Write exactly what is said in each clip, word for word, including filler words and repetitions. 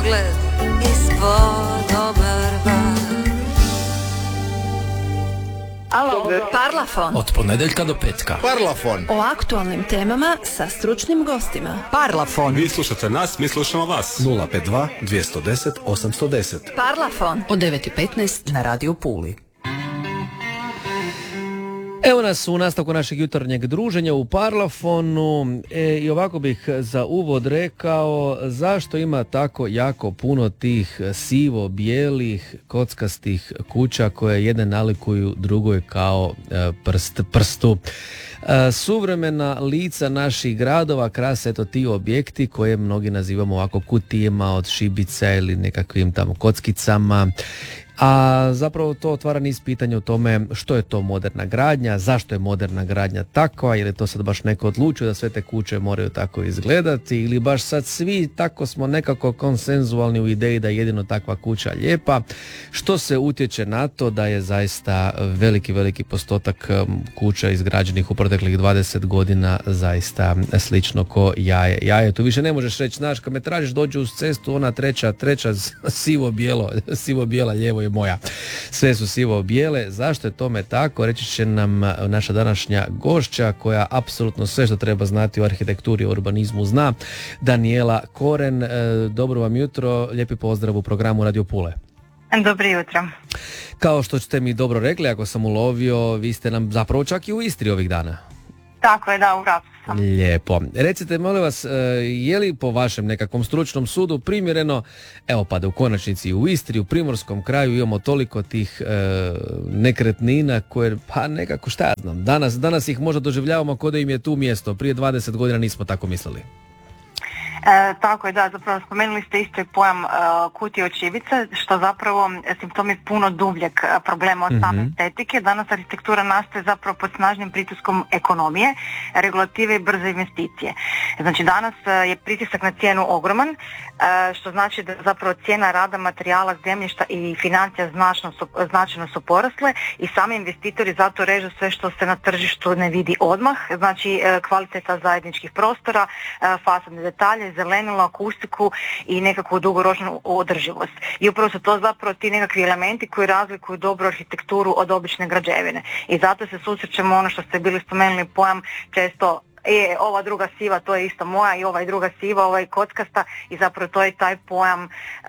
pogled ispod obrva. Alo, Parlafon. Od ponedjeljka do petka. Parlafon. O aktualnim temama sa stručnim gostima. Parlafon. Vi slušate nas, mi slušamo vas. nula pet dva dvjesto deset osamsto deset. Parlafon. Od devet i petnaest na Radio Puli. Evo nas u nastavku našeg jutarnjeg druženja u Parlafonu e, i ovako bih za uvod rekao zašto ima tako jako puno tih sivo-bijelih kockastih kuća koje jedne nalikuju drugoj kao e, prst prstu. E, suvremena lica naših gradova krase eto ti objekti koje mnogi nazivamo ovako kutijama od šibica ili nekakvim tamo kockicama. A zapravo to otvara niz pitanja o tome što je to moderna gradnja, zašto je moderna gradnja takva, je li to sad baš neko odlučio da sve te kuće moraju tako izgledati ili baš sad svi tako smo nekako konsenzualni u ideji da je jedino takva kuća lijepa, što se utječe na to da je zaista veliki, veliki postotak kuća izgrađenih u proteklih dvadeset godina zaista slično ko jaje. Jaje, tu više ne možeš reći, znaš, kad me tražiš dođu uz cestu, ona treća, treća sivo-bijelo, sivo-bijela lijevo je moja. Sve su sivo-bijele. Zašto je tome tako? Reći će nam naša današnja gošća koja apsolutno sve što treba znati o arhitekturi i urbanizmu zna. Daniela Koren. Dobro vam jutro. Lijepi pozdrav u programu Radio Pule. Dobro jutro. Kao što ste mi dobro rekli, ako sam ulovio, vi ste nam zapravo čak i u Istri ovih dana. Tako je, da, u Rapcu sam. Lijepo. Recite, molim vas, je li po vašem nekakvom stručnom sudu primjereno, evo pa da u konačnici u Istri, u primorskom kraju imamo toliko tih e, nekretnina koje, pa nekako šta ja znam, danas, danas ih možda doživljavamo kao da im je tu mjesto, prije dvadeset godina nismo tako mislili. E, tako je, da, zapravo spomenuli ste isto i pojam e, kutije od šibica, što zapravo simptom je puno dubljeg problema od mm-hmm. same estetike. Danas arhitektura nastaje zapravo pod snažnim pritiskom ekonomije, regulative i brze investicije. Znači danas e, je pritisak na cijenu ogroman, e, što znači da zapravo cijena rada, materijala, zemljišta i financija značno su, značajno su porasle i sami investitori zato režu sve što se na tržištu ne vidi odmah, znači e, kvaliteta zajedničkih prostora, e, fasadne detalje, zelenilo, akustiku i nekakvu dugoročnu održivost. I upravo su to zapravo ti nekakvi elementi koji razlikuju dobru arhitekturu od obične građevine. I zato se susrećemo ono što ste bili spomenuli pojam često je ova druga siva, to je isto moja i ova druga siva, ova je kockasta i zapravo to je taj pojam uh,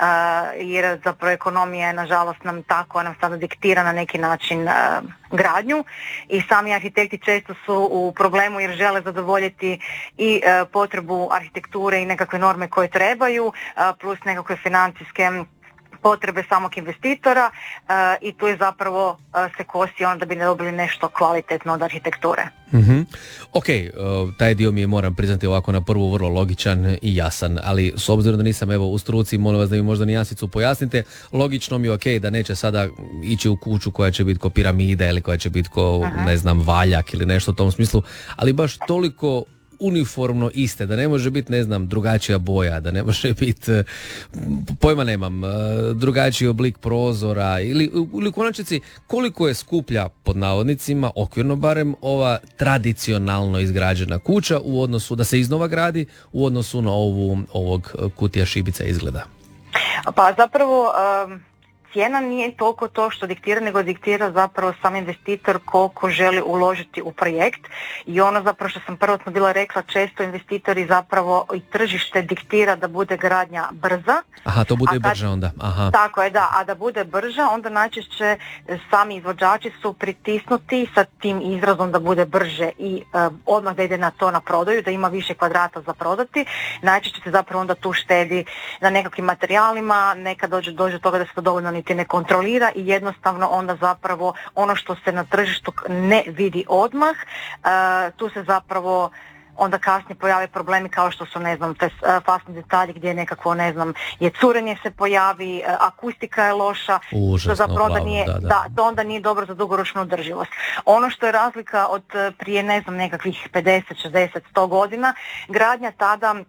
jer zapravo ekonomija je nažalost nam tako, nam sada diktira na neki način uh, gradnju i sami arhitekti često su u problemu jer žele zadovoljiti i uh, potrebu arhitekture i nekakve norme koje trebaju, uh, plus nekakve financijske potrebe samog investitora uh, i tu je zapravo uh, se kosi onda bi ne dobili nešto kvalitetno od arhitekture. Mm-hmm. Ok, uh, taj dio mi je, moram priznati, ovako na prvu vrlo logičan i jasan, ali s obzirom da nisam evo u struci, molim vas da mi možda nijansicu pojasnite. Logično mi je ok da neće sada ići u kuću koja će biti ko piramida ili koja će biti ko, uh-huh. ne znam, valjak ili nešto u tom smislu, ali baš toliko uniformno iste, da ne može biti, ne znam, drugačija boja, da ne može biti, pojma nemam, drugačiji oblik prozora ili, ili u konačnici koliko je skuplja, pod navodnicima, okvirno barem, ova tradicionalno izgrađena kuća u odnosu, da se iznova gradi, u odnosu na ovu, ovog kutija šibica izgleda. Pa zapravo um... cijena nije toliko to što diktira, nego diktira zapravo sam investitor koliko želi uložiti u projekt i ono zapravo što sam prvotno bila rekla, često investitori zapravo i tržište diktira da bude gradnja brza. Aha, to bude kad, i brže onda. Aha. Tako je, da, a da bude brža, onda najčešće sami izvođači su pritisnuti sa tim izrazom da bude brže i um, odmah da ide na to na prodaju, da ima više kvadrata za prodati. Najčešće se zapravo onda tu štedi na nekakvim materijalima, nekad dođe, dođe do toga da se to dovoljno niti ne kontrolira i jednostavno onda zapravo ono što se na tržištu ne vidi odmah, uh, tu se zapravo onda kasnije pojave problemi kao što su, ne znam, te fasni detalji gdje nekako, ne znam, je curenje se pojavi, akustika je loša, užasno, što zapravo plavo, nije, da, da. da, to onda nije dobro za dugoročnu održivost. Ono što je razlika od prije, ne znam, nekakvih pedeset, šezdeset, sto godina, gradnja tada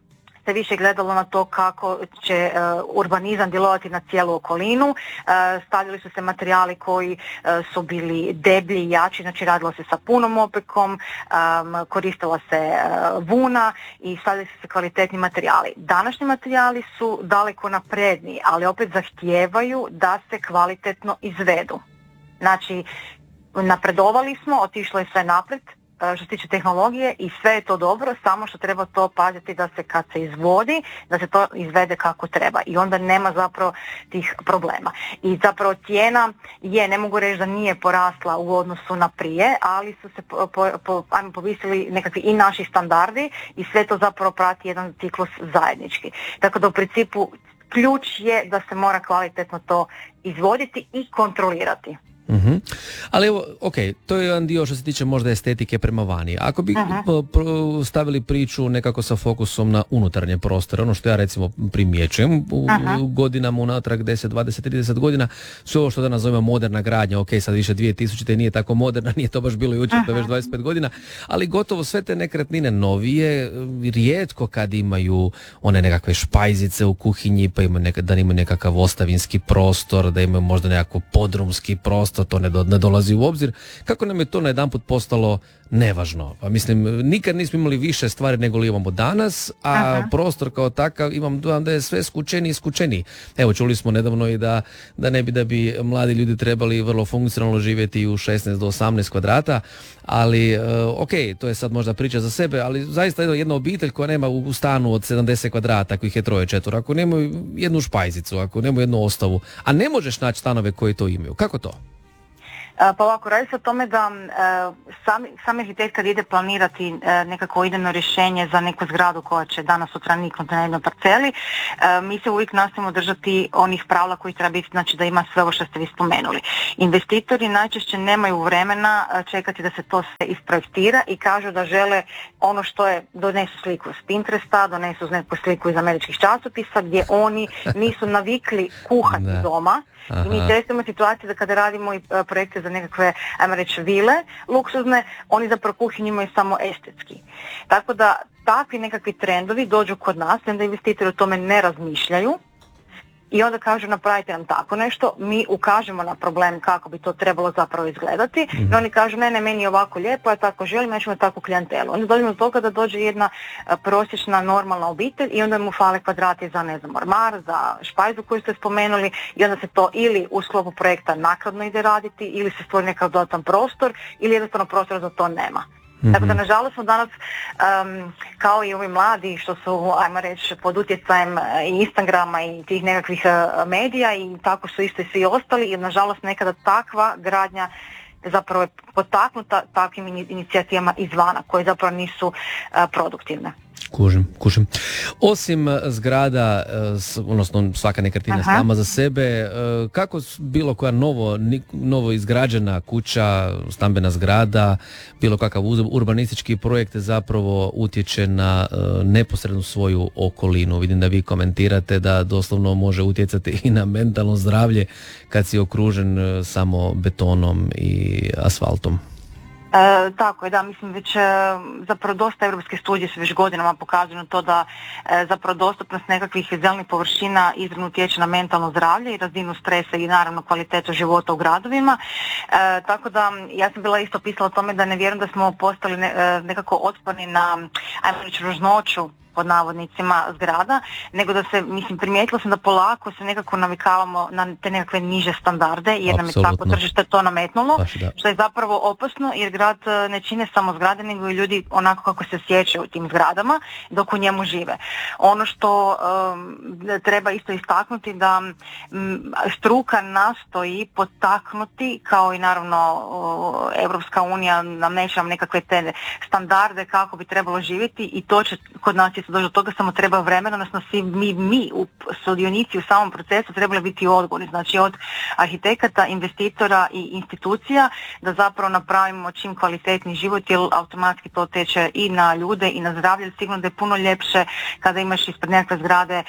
se više gledalo na to kako će uh, urbanizam djelovati na cijelu okolinu. Uh, stavljali su se materijali koji uh, su bili deblji i jači, znači radilo se sa punom opekom, um, koristila se uh, vuna i stavljali su se kvalitetni materijali. Današnji materijali su daleko napredniji, ali opet zahtijevaju da se kvalitetno izvedu. Znači, napredovali smo, otišlo je sve naprijed što se tiče tehnologije i sve je to dobro, samo što treba to paziti da se kad se izvodi, da se to izvede kako treba i onda nema zapravo tih problema. I zapravo cijena je, ne mogu reći da nije porasla u odnosu na prije, ali su se po, po, po, ajmo, povisili nekakvi i naši standardi i sve to zapravo prati jedan ciklus zajednički. Tako da u principu ključ je da se mora kvalitetno to izvoditi i kontrolirati. Uh-huh. Ali evo, ok, to je jedan dio što se tiče možda estetike prema vani. Ako bi uh-huh. stavili priču nekako sa fokusom na unutarnje prostore, ono što ja recimo primjećujem u uh-huh. godinama unatrag deset, dvadeset, trideset godina, sve ovo što danas zovemo moderna gradnja, ok, sad više dvije tisućite nije tako moderna, nije to baš bilo jučer, uh-huh. to je već dvadeset pet godina, ali gotovo sve te nekretnine novije, rijetko kad imaju one nekakve špajzice u kuhinji, pa imaju neka, da imaju nekakav ostavinski prostor, da imaju možda nekakav podrumski prostor, to ne, do, ne dolazi u obzir. Kako nam je to najedanput postalo nevažno? Pa mislim, nikad nismo imali više stvari nego li imamo danas, a Aha. prostor kao takav imam dojam da je sve skučeniji i skučeniji. Evo, čuli smo nedavno i da, da ne bi da bi mladi ljudi trebali vrlo funkcionalno živjeti u šesnaest do osamnaest kvadrata, ali uh, ok, to je sad možda priča za sebe, ali zaista jedna obitelj koja nema u stanu od sedamdeset kvadrata, ako ih je troje, četvoro, ako nemaju jednu špajzicu, ako nemaju jednu ostavu, a ne možeš naći stanove koji to imaju. Kako to? Pa ovako, radi se o tome da uh, sami, sami arhitekt kad ide planirati uh, nekako idejno rješenje za neku zgradu koja će danas sutra niknuti na jednoj parceli, uh, mi se uvijek nastojimo držati onih pravila koji treba biti, znači da ima sve ovo što ste vi spomenuli. Investitori najčešće nemaju vremena uh, čekati da se to sve isprojektira i kažu da žele ono što je, donesu sliku s Pinteresta, donesu neku sliku iz američkih časopisa gdje oni nisu navikli kuhati doma. Aha. I mi često imamo situaciju da kada radimo i projekte za nekakve, ajmo reći, vile luksuzne, oni zapravo kuhinju imaju samo estetski. Tako da takvi nekakvi trendovi dođu kod nas, onda investitori o tome ne razmišljaju i onda kažu napravite nam tako nešto, mi ukažemo na problem kako bi to trebalo zapravo izgledati mm-hmm. i oni kažu ne, ne, meni je ovako lijepo, ja tako želim, ja ću imati takvu klijentelu. Onda dođemo do toga da dođe jedna prosječna normalna obitelj i onda mu fale kvadrati za, ne znam, ormar, za špajzu koju ste spomenuli i onda se to ili u sklopu projekta naknadno ide raditi ili se stvori nekakav dodatan prostor ili jednostavno prostora za to nema. Mm-hmm. Tako da nažalost smo danas um, kao i ovi mladi što su, ajmo reći, pod utjecajem Instagrama i tih nekakvih uh, medija i tako su isto i svi ostali i nažalost nekada takva gradnja zapravo je potaknuta takvim inicijativama izvana koje zapravo nisu uh, produktivne. Kužim, kužim. Osim zgrada, odnosno svaka nekretnina sama za sebe, kako bilo koja novo, novo izgrađena kuća, stambena zgrada, bilo kakav urbanistički projekt zapravo utječe na neposrednu svoju okolinu? Vidim da vi komentirate da doslovno može utjecati i na mentalno zdravlje kad si okružen samo betonom i asfaltom. E, tako je, da, mislim već e, zapravo dosta europske studije su već godinama pokazuju na to da e, zapravo dostupnost nekakvih zelenih površina izravno utječe na mentalno zdravlje i razinu stresa i naravno kvalitetu života u gradovima. E, tako da ja sam bila isto pisala o tome da ne vjerujem da smo postali ne, e, nekako otporni na, ajmo reći, ružnoću pod navodnicima zgrada, nego da se, mislim, primijetila sam da polako se nekako navikavamo na te nekakve niže standarde, jer nam je tako tržište to nametnulo, Baš, što je zapravo opasno, jer grad ne čine samo zgrade, nego i ljudi onako kako se osjećaju u tim zgradama, dok u njemu žive. Ono što um, treba isto istaknuti da um, struka nastoji potaknuti, kao i naravno uh, Europska unija nameće nam nekakve te standarde kako bi trebalo živjeti i to će kod nas doći do toga, samo treba vremena, odnosno svi mi, mi u sudionici u samom procesu trebali biti odgovorni, znači od arhitekata, investitora i institucija, da zapravo napravimo čim kvalitetni život, jer automatski to teče i na ljude i na zdravlje. Sigurno da je puno ljepše kada imaš ispred nekakve zgrade zelenu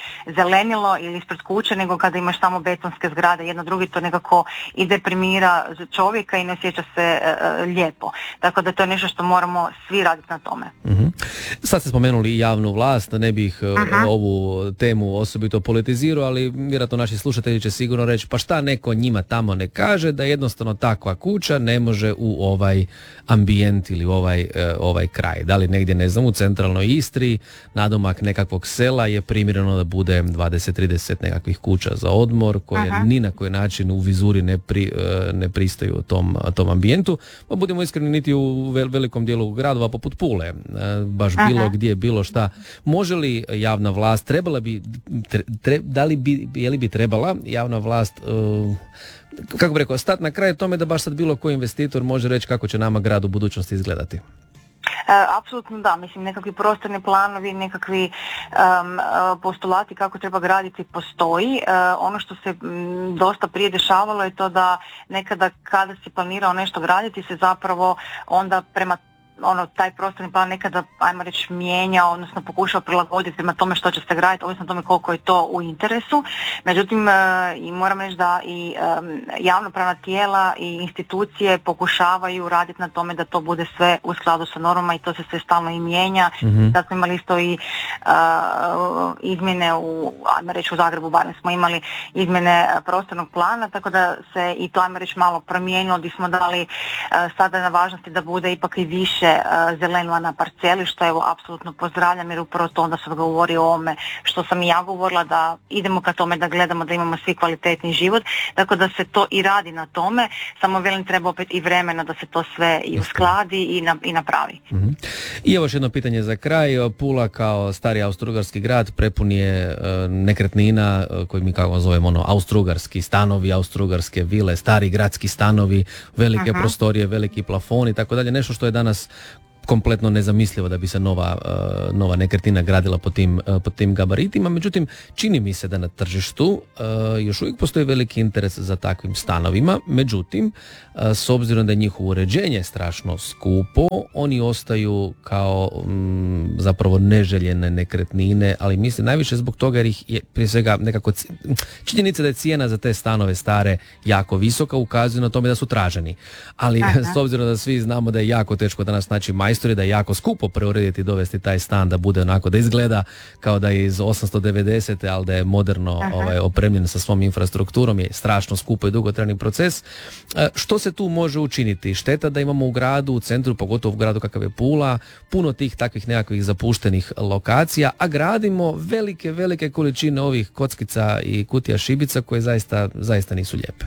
zelenilo ili ispred kuće, nego kada imaš samo betonske zgrade, jedno drugi, to nekako i deprimira čovjeka i ne osjeća se uh, lijepo. Tako da to je nešto što moramo svi raditi na tome. Uh-huh. Sad ste spomenuli i javnu vlast, ne bih uh, uh-huh. ovu temu osobito politizirao, ali vjerojatno naši slušatelji će sigurno reći, pa šta neko njima tamo ne kaže, da jednostavno takva kuća ne može u ovaj ambijent ili u ovaj, uh, ovaj kraj. Da li negdje, ne znam, u centralnoj Istri, nadomak nekakvog sela je primjereno da bude dvadeset trideset nekakvih kuća za odmor, koje uh-huh. ni na koji način u vizuri ne, pri, uh, ne pristaju tom, tom ambijentu. Pa budemo iskreni, niti u velikom dijelu gradova poput Pule, baš uh-huh. bilo gdje, bilo šta. Može li javna vlast, trebala bi, tre, da li bi, je li bi trebala javna vlast, uh, kako bi rekao, stati na kraj tome da baš sad bilo koji investitor može reći kako će nama grad u budućnosti izgledati? E, apsolutno da, mislim nekakvi prostorni planovi, nekakvi um, postulati kako treba graditi postoji. E, ono što se m, dosta prije dešavalo je to da nekada kada si planirao nešto graditi se zapravo onda prema ono, taj prostorni plan nekada, ajmo reći, mijenja, odnosno pokušao prilagoditi prema tome što će se graditi, ovisno tome koliko je to u interesu. Međutim, e, i moram reći da i e, javnopravna tijela i institucije pokušavaju raditi na tome da to bude sve u skladu sa normama i to se sve stalno i mijenja. Mm-hmm. Da smo imali isto i e, izmjene u, ajmo reći, u Zagrebu, barem smo imali izmjene prostornog plana, tako da se i to, ajmo reći, malo promijenilo, gdje smo dali e, sada na važnosti da bude ipak i više zelenila na parceli, što evo apsolutno pozdravljam, jer upravo to onda sad govori o ovome što sam i ja govorila, da idemo ka tome da gledamo da imamo svi kvalitetni život, tako da se to i radi na tome, samo velim treba opet i vremena da se to sve i uskladi i, na, i napravi. Mm-hmm. I evo još jedno pitanje za kraj. Pula kao stari austrougarski grad prepun je uh, nekretnina uh, koji mi kako zovemo ono, austrougarski stanovi, austrougarske vile, stari gradski stanovi, velike uh-huh. prostorije, veliki plafoni i tako dalje, nešto što je danas kompletno nezamislivo da bi se nova, uh, nova nekretnina gradila po tim, uh, po tim gabaritima. Međutim, čini mi se da na tržištu uh, još uvijek postoji veliki interes za takvim stanovima. Međutim, uh, s obzirom da je njihovo uređenje strašno skupo, oni ostaju kao um, zapravo neželjene nekretnine, ali mislim najviše zbog toga jer ih je prije svega nekako c... činjenica da je cijena za te stanove stare jako visoka, ukazuje na tome da su traženi. Ali Aha. s obzirom da svi znamo da je jako teško danas naći majstori, da je jako skupo preurediti i dovesti taj stan da bude onako, da izgleda kao da je iz osamsto devedesete, ali da je moderno ovaj, opremljen sa svom infrastrukturom, je strašno skupo i dugotrajni proces. E, što se tu može učiniti? Šteta da imamo u gradu, u centru, pogotovo u gradu kakav je Pula, puno tih takvih nekakvih zapuštenih lokacija, a gradimo velike, velike količine ovih kockica i kutija šibica koje zaista, zaista nisu lijepe.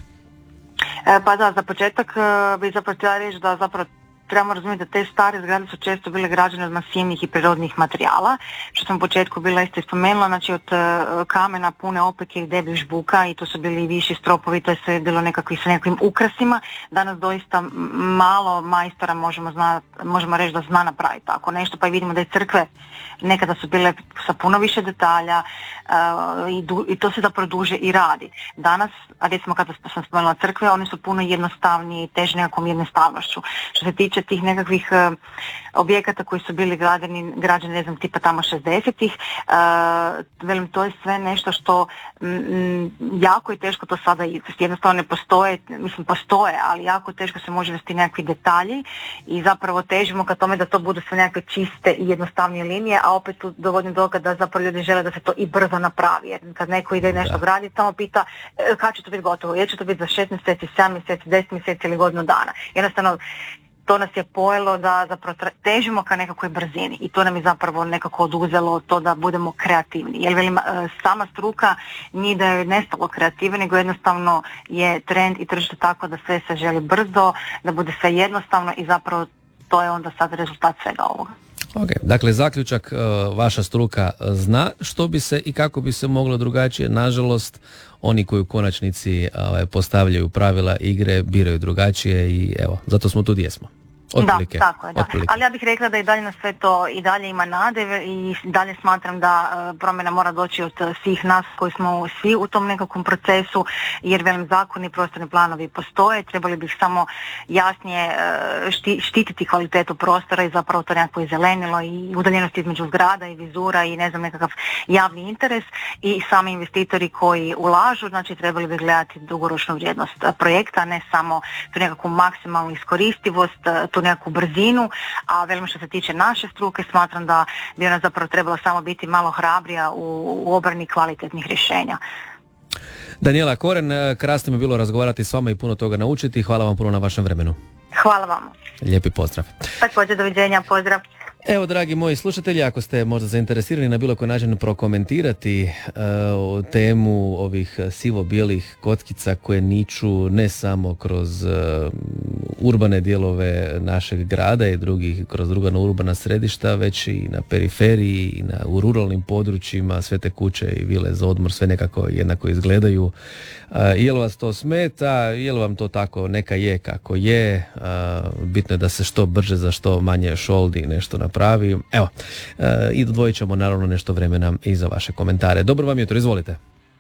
E, pa da, za početak bi zapravo htjela reći da zapravo trebamo razumjeti da te stare zgrade su često bile građene od masivnih i prirodnih materijala, što sam u početku bila isto spomenula, znači od uh, kamena pune opeke i debljih žbuka i to su bili viši stropovi, to je sve bilo nekakvi sa nekakvim ukrasima. Danas doista malo majstora možemo, zna, možemo reći da zna napraviti tako nešto, pa i vidimo da i crkve nekada su bile sa puno više detalja uh, i, du, i to se zapravo duže i radi. Danas, a recimo kada sam spomenula crkve, one su puno jednostavnije i teže nekakvom jednostavnošću. Što se tiče tih nekakvih uh, objekata koji su bili građani, građani ne znam, tipa tamo šezdesetih, uh, velim, to je sve nešto što m, jako je teško to sada, jednostavno ne postoje, mislim postoje, ali jako teško se može vesti nekakvi detalji i zapravo težimo ka tome da to budu sve nekakve čiste i jednostavnije linije, a opet tu dovodim do toga da zapravo ljudi žele da se to i brzo napravi, jer kad neko ide nešto graditi, tamo pita e, kad će to biti gotovo, jer će to biti za šest mjeseci, sedam mjeseci, deset mjeseci ili godinu dana. Jednostavno, to nas je pojelo da zapravo težimo ka nekakvoj brzini i to nam je zapravo nekako oduzelo to da budemo kreativni. Jer velim, sama struka nije da je nestalo kreative, nego jednostavno je trend i tržište tako da sve se želi brzo, da bude sve jednostavno i zapravo to je onda sad rezultat svega ovoga. Ok, dakle zaključak, vaša struka zna što bi se i kako bi se moglo drugačije. Nažalost, oni koji u konačnici postavljaju pravila igre biraju drugačije i evo, zato smo tu gdje smo. Otprilike, Da, tako je, da. otprilike. Ali ja bih rekla da i dalje na sve to i dalje ima nade i dalje smatram da e, promjena mora doći od e, svih nas koji smo svi u tom nekakvom procesu, jer velim zakoni, prostorni planovi postoje, trebali bi ih samo jasnije e, šti, štititi kvalitetu prostora i zapravo to nekako i zelenilo i udaljenost između zgrada i vizura i ne znam nekakav javni interes i sami investitori koji ulažu, znači trebali bi gledati dugoročnu vrijednost e, projekta, ne samo tu nekakvu maksimalnu iskoristivost, e, tu nekakvu brzinu, a velim što se tiče naše struke, smatram da bi ona zapravo trebala samo biti malo hrabrija u, u obrani kvalitetnih rješenja. Daniela Koren, krasno mi je bilo razgovarati s vama i puno toga naučiti. Hvala vam puno na vašem vremenu. Hvala vam. Lijepi pozdrav. Također, doviđenja, pozdrav. Evo, dragi moji slušatelji, ako ste možda zainteresirani na bilo koji način prokomentirati uh, temu ovih sivo-bijelih kockica koje niču ne samo kroz uh, urbane dijelove našeg grada i drugih, kroz druga urbana središta, već i na periferiji i na, u ruralnim područjima, sve te kuće i vile za odmor, sve nekako jednako izgledaju. Uh, jel vas to smeta, jel vam to tako neka je kako je, uh, bitno je da se što brže za što manje šoldi nešto napravi. Evo, uh, i dodvojit ćemo naravno nešto vremena i za vaše komentare. Dobro vam jutro, izvolite.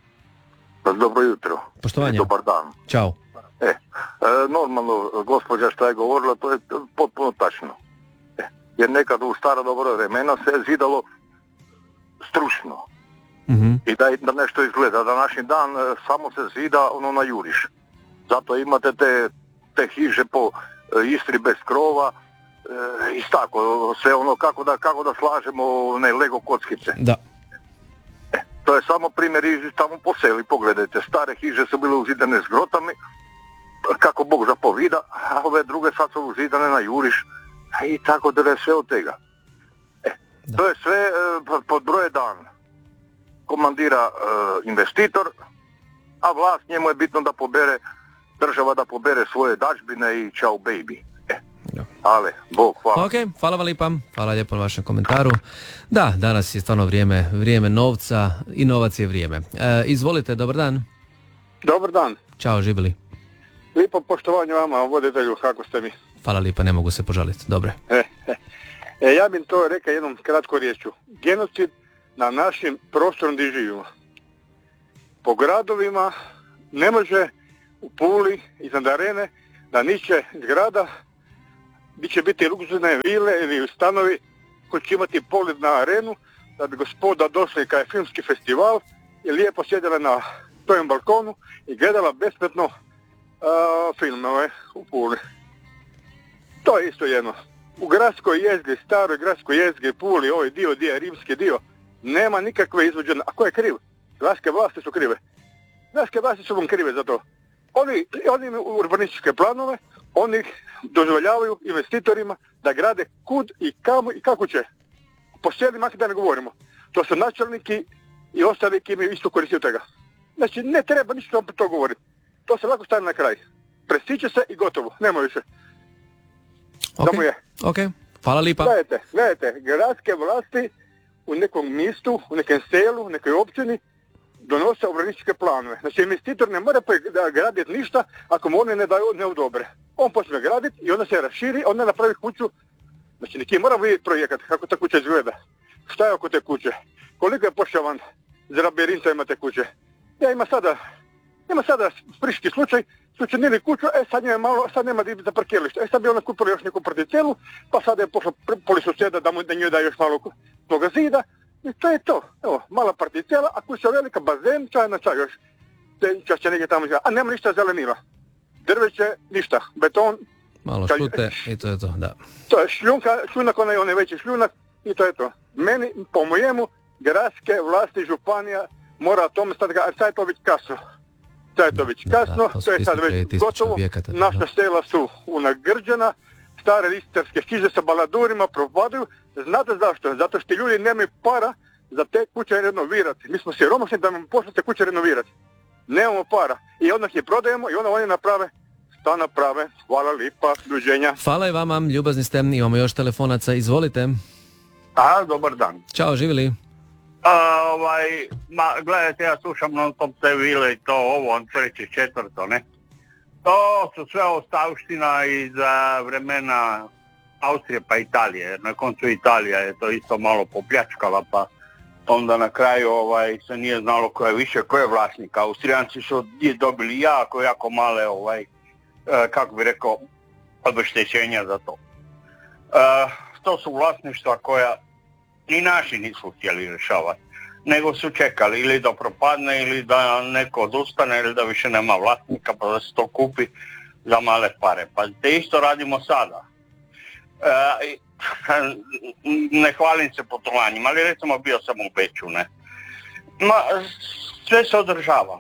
Dobro jutro. Poštovanje. Dobar dan. Ćao. E, e, normalno, gospođa što je govorila, to je potpuno tačno. E, jer nekad u stara dobra vremena se zidalo stručno. Mm-hmm. I da, da nešto izgleda. Današnji dan e, samo se zida ono na juriš. Zato imate te, te hiže po e, Istri bez krova e, i tako, sve ono kako da, kako da slažemo ne Lego kockice. Da. E, to je samo primjer iz tamo po seli, pogledajte, stare hiže su bile uzidane s grotami, kako Bog zapovida, a ove druge sad su uzidane na juriš i tako da je sve od tega. E, to je sve e, pod broje dan. Komandira e, investitor, a vlast njemu je bitno da pobere, država da pobere svoje dažbine i čao baby. E, ale, Bog, hvala. Ok, hvala vam lijepa, hvala lijepo na vašem komentaru. Da, danas je stvarno vrijeme, vrijeme novca i novac je vrijeme. E, izvolite, dobar dan. Dobar dan. Ćao, živjeli. Lijepo poštovanje vama, voditelju, kako ste mi? Hvala lijepa, ne mogu se požaliti, dobre. E, e. E, ja bih to rekao jednom kratko riječju. Genocid na našim prostorom gdje živimo. Po gradovima ne može u Puli, iznad Arene, da niče zgrada, gdje će biti luksuzne vile ili stanovi koji će imati pogled na Arenu, da bi gospoda došli kao filmski festival i lijepo sjedila na tojem balkonu i gledala besplatno uh, filmove u Puli. To je isto jedno. U gradskoj jezgri, staroj gradskoj jezgri, Puli, ovaj dio, dio, rimski dio, nema nikakve izvođene. A ko je kriv? Gradske vlasti su krive. Gradske vlasti su vam krive za to. Oni, oni imaju urbanističke planove, oni dozvoljavaju investitorima da grade kud i kamo i kako će. Po selima da ne govorimo. To su načelniki i ostali koji imaju isto koristio toga. Znači ne treba ništa vam to govoriti. To se lako stavi na kraj. Presiće se i gotovo. Nema više. Ok, Samo je. ok, hvala lijepa. Gledajte, gledajte, gradske vlasti u nekom mjestu, u nekom selu, u nekoj općini donose urbanističke planove. Znači investitor ne mora graditi ništa ako mu oni ne daju ne odobre. On počne graditi i onda se raširi, onda napravi kuću. Znači neki mora vidjeti projekat kako ta kuća izgleda. Šta je oko te kuće? Koliko je pošavan za labirinta ima te kuće? Ja ima sada, ima sada friški slučaj, su učinili kuću, e sad je malo, sad nema di za parkiralište. E sad bi ona kupila još neku particelu, pa sad je pošla poli susjeda da mu da njoj da još malo toga zida. I to je to. Evo, mala particela, a kuća velika, bazen, čaj na čaj još. Čas će negdje tamo, a nema ništa zelenila. Drveće, ništa. Beton. Malo čaj, šute i to je to, da. To je šljunka, šljunak, onaj, onaj veći šljunak i to je to. Meni, po mojemu, gradske vlasti, županija mora o tome stati, a sad je to već kasno. Sad je to već kasno, da, to, to je sad već gotovo. Objekata, naša sela su unagrđena, stare listarske hiže sa baladurima propadaju. Znate zašto? Zato što ljudi nemaju para za te kuće renovirati. Mi smo siromašni da nam pošli te kuće renovirati. Nemamo para. I onda ih prodajemo i onda oni naprave šta naprave. Hvala lipa, doviđenja. Hvala i vama, ljubazni ste, imamo još telefonaca, izvolite. A, dobar dan. Ćao, živjeli. A, ovaj, ma, gledajte, ja slušam na tom te vile i to ovo, on treće, četvrto, ne? To su sve ostavština iz vremena Austrije pa Italije, jer na koncu Italija je to isto malo popljačkala, pa onda na kraju ovaj, se nije znalo ko je više, ko je vlasnik. Austrijanci su dobili jako, jako male, ovaj, kako bi rekao, obeštećenja za to. Uh, to su vlasništva koja ni naši nisu htjeli rješavati, nego su čekali ili da propadne, ili da neko odustane, ili da više nema vlasnika, pa da se to kupi za male pare. Pa te isto radimo sada. Uh, ne hvalim se putovanjima, ali recimo bio sam u Beču, ne. Ma, sve se održava.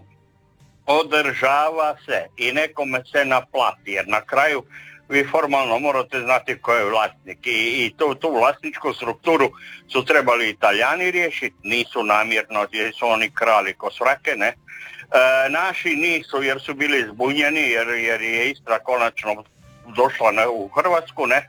Održava se i nekome se naplati, jer na kraju vi formalno morate znati ko je vlasnik i, i tu, tu vlasničku strukturu su trebali Italijani riješiti, nisu namjerno, jer su oni krali ko svrake, ne. E, naši nisu, jer su bili zbunjeni, jer, jer je Istra konačno došla ne, u Hrvatsku, ne. E,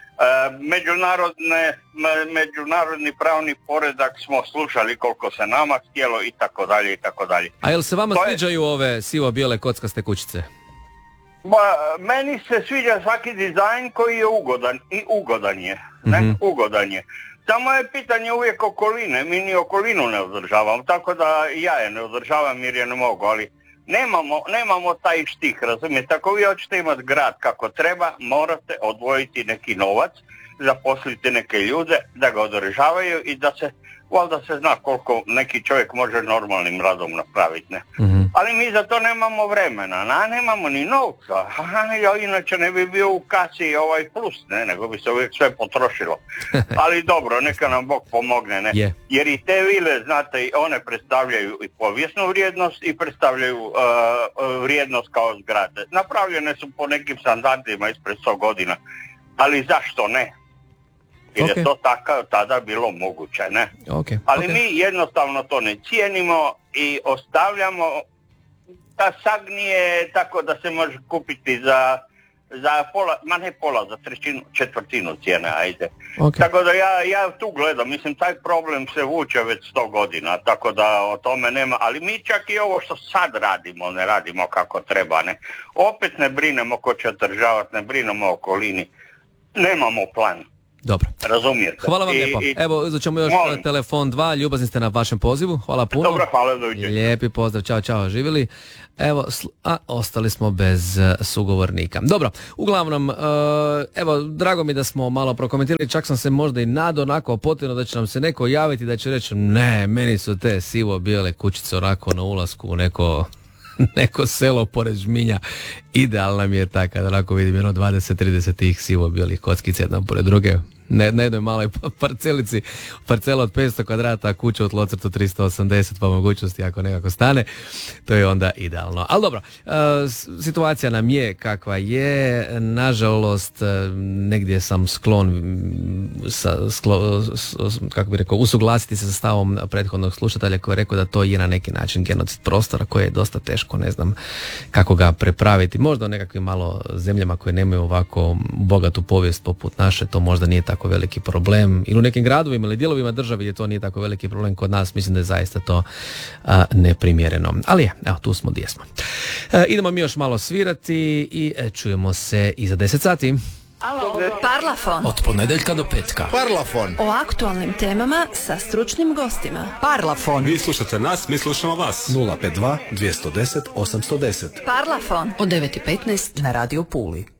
međunarodne, me, međunarodni pravni poredak smo slušali koliko se nama htjelo i tako dalje i tako dalje. A jel se vama To sviđaju je... ove sivo-bijele kockaste kućice? Ba, meni se sviđa svaki dizajn koji je ugodan i ugodan je, ne, mm-hmm. ugodan je. Samo je pitanje uvijek okoline, mi ni okolinu ne održavamo, tako da ja je ne održavam jer je ne mogu, ali nemamo, nemamo taj štih, razumijete, ako vi hoćete imati grad kako treba, morate odvojiti neki novac, zaposliti neke ljude da ga održavaju i da se, valjda se zna koliko neki čovjek može normalnim radom napraviti, ne. Mm-hmm. Ali mi za to nemamo vremena, a nemamo ni novca, a, ja inače ne bi bio u kasi ovaj plus, ne, nego bi se uvijek sve potrošilo. Ali dobro, neka nam Bog pomogne, ne. Yeah. Jer i te vile, znate, one predstavljaju i povijesnu vrijednost i predstavljaju uh, vrijednost kao zgrade. Napravljene su po nekim standardima ispred sto godina, ali zašto ne? Jer okay. je to tako tada bilo moguće, ne? Okay. Ali okay. mi jednostavno to ne cijenimo i ostavljamo da sagnije tako da se može kupiti za, za pola, ma ne pola, za trećinu, četvrtinu cijene, ajde. Okay. Tako da ja, ja tu gledam, mislim, taj problem se vuče već sto godina, tako da o tome nema, ali mi čak i ovo što sad radimo, ne radimo kako treba, ne? Opet ne brinemo ko će održavati, ne brinemo o okolini, nemamo plan. Dobro. Razumijete. Hvala vam I, lijepo. i, Evo, uzet ćemo još molim. telefon dva, ljubazni ste na vašem pozivu. Hvala puno. Dobro, hvala, doviđenja. Lijepi pozdrav, čao, čao, živjeli. Evo, sl- a ostali smo bez uh, sugovornika. Dobro, uglavnom, uh, evo, drago mi da smo malo prokomentirali, čak sam se možda i nado onako potirno da će nam se neko javiti, da će reći, ne, meni su te sivo-bijele kućice onako na ulasku u neko... neko selo pored Žminja, idealna mi je ta kad onako vidim jedno dvadeset trideset tih sivo-bijelih kockica jedna pored druge, ne, na jednoj maloj parcelici, parcela od petsto kvadrata, kuća u tlocrtu tristo osamdeset po mogućnosti ako nekako stane, to je onda idealno. Ali dobro, uh, situacija nam je kakva je, nažalost negdje sam sklon sa, sklo, kako bi rekao, usuglasiti se sa stavom prethodnog slušatelja koji je rekao da to je na neki način genocid prostora koji je dosta teško, ne znam kako ga prepraviti. Možda u nekakvim malo zemljama koje nemaju ovako bogatu povijest poput naše, to možda nije tako veliki problem. Ili u nekim gradovima ili dijelovima države gdje to nije tako veliki problem, kod nas mislim da je zaista to a, neprimjereno. Ali je, evo, tu smo gdje smo. E, idemo mi još malo svirati i e, čujemo se i za deset sati. Alo, Parlafon. Od ponedjeljka do petka. Parlafon. O aktualnim temama sa stručnim gostima. Parlafon. Vi slušate nas, mi slušamo vas. nula pet dva, dvjesto deset, osamsto deset. Parlafon. Od devet i petnaest na Radio Puli.